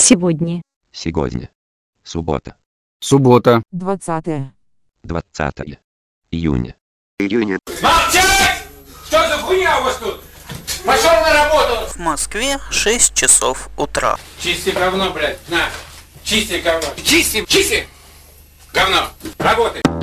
Сегодня. Сегодня. Суббота. Суббота. 20 июня. Молчать! Что за хуйня у вас тут? Пошел на работу! В Москве 6 часов утра. Чисти говно, блядь, на! Чисти говно! Чисти! Чисти! Говно! Работай!